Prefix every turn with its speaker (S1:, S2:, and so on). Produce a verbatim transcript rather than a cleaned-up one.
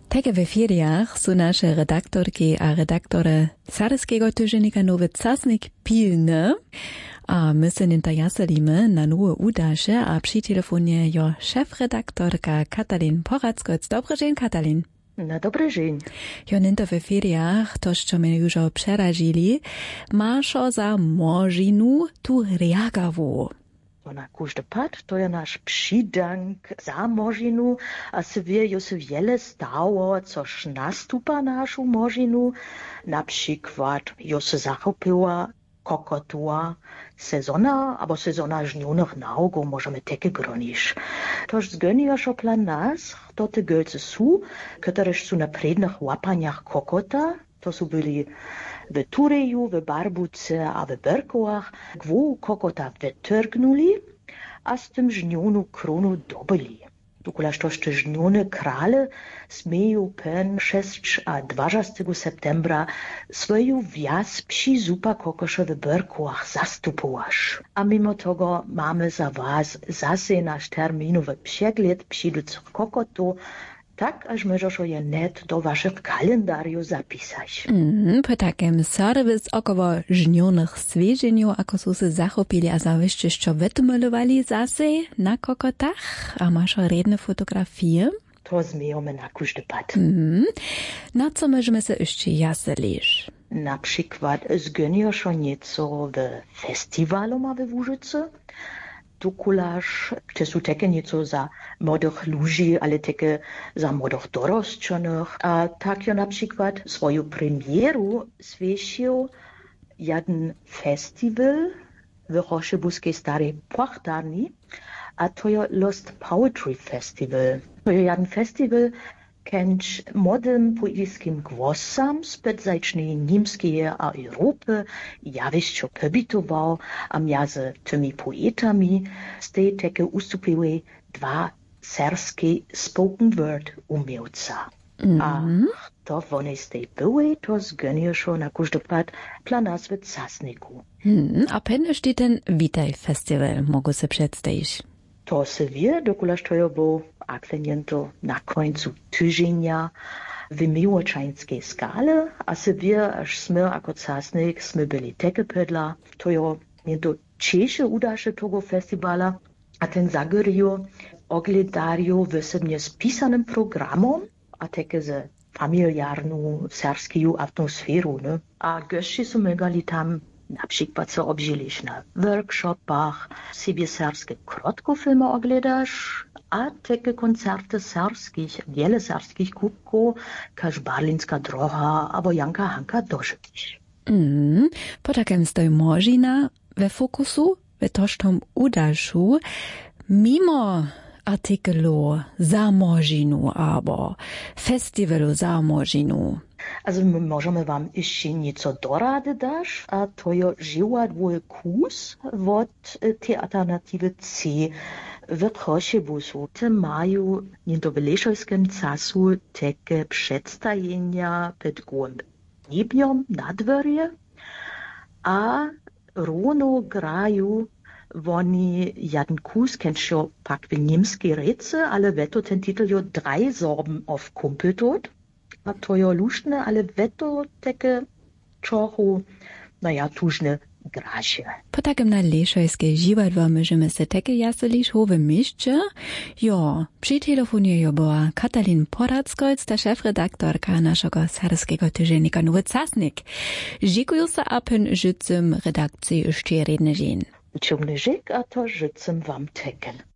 S1: Takie w feriach są nasze redaktorki a redaktory Saryskiego tygodnika Nowy Czasnik pilne, a my się ninta jaselimy na nowe udasze, a przy telefonie jo szefredaktorka Katalin Porackoc. Dobry dzień, Katalin.
S2: Na dobry dzień.
S1: Jo ninta w feriach, to co mnie już przerażili, maszo za możinu tu reagawu.
S2: Na każdy pad to je nasz przydank za możinu, a se wie, jo se wiele stało, coż nastupa naszą możinu. Na przykład, jo se zachopiła kokotua sezona, albo sezona żnionych naugów, możemy takie gronić. Toż zgoniasz opla nas, to te gölce są, które są na prednych łapaniach kokota, to są byli w Tureju, w Barbuce a w Berkołach, gwu kokota wytrgnuli, a z tym żnionu kronu dobyli. Tukulaż toż te żnione krale smieją pen sześć a dwudziestego septembra swoją wjazd przy zupa kokosza w Berkołach zastupowasz. A mimo tego mamy za was zase nasz terminowy przegląd przyjducych kokotów, tak, aż możesz je net do waszych kalendariów zapisać.
S1: Mm, po takim serwis około żnionych zwierzeniów, ako są się zachopili a zawyszczyszczo wytmolowali zase na kokotach, a masz redne fotografie?
S2: To zmiejemy na każdy pad.
S1: Mm, na co możemy się jeszcze jaselić?
S2: Na przykład zgoniasz nieco w festiwalu ma we Łużycy, tukulaż, te są takie nieco za młodych ludzi, ale takie za młodych dorosczonych. A tak ja na przykład swoją premieru zwiesił jeden festiwal w Choszybuskiej Starej Płachtarni, a to jest Lost Poetry Festival. To jest jeden festiwal, kęć młodym poetyckim głosam spod zajcznej niemskiej a Europy jawiścio pobytował, a między tymi poetami z tej takie ustupiły dwa serskie spoken word umiejca. Mm. A to one z tej były, to zgoniają na każdy pad dla nas w Czasniku.
S1: Mm, a pewnie steht ten Witaj Festival, mogę się przedstawić.
S2: To se wie, dokulaż to był akleniento na końcu tygodnia w miłoczańskiej skale, a se wie, aż sme jako Czasnik sme byli takie pedla, to jo niento ciesze udasze tego festiwala, a ten zagorijo ogledario wysobnie spisanym programom, a takie ze familiarną, serską atmosferą, ne? A gości są megali tam na przykład co obżyliś na workshopach, sobie serskie krotkofilmy oglądasz, a takie koncerty serskich, wiele serskich kubków, każ Barlinska droga, albo Janka Hanka dożyć.
S1: Mm, po takim stoi możina we fokusu, we tożtom udaszu, mimo artikelu za możinu, albo festiwalu za możinu.
S2: Also możemy wam jeszcze nieco dorady dać, a to jest żywadły kurs od tej alternatywy C w Choszybusu. Te mają nie w leszojskim czasu takie przedstawienia pod gołym niebem na dworze, a równo grają oni jeden kurs, kennst du pak w niemskiej rece, ale weto ten titel jo drei Sorben auf Kumpeltod. A to je luštne, ale veto takie trochu, naja, tužne graše.
S1: Po takim na lešojske živadvo możemy se takie jaseliš hove mišće. Jo, przy telefonie jo była Katalin Porackoc, ta szefredaktorka naszego Saryskiego tygodnika Nowy Czasnik. Dziękuję za apen życem redakcji jeszcze redny dzień.
S2: Ciągny żyk, a to życem wam teken.